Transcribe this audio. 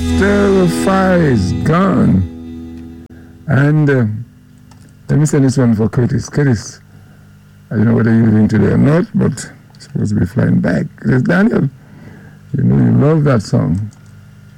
After the fire is gone. And let me send this one for Curtis. Curtis, I don't know whether you're living today or not, but you're supposed to be flying back. Curtis Daniel, you know you love that song.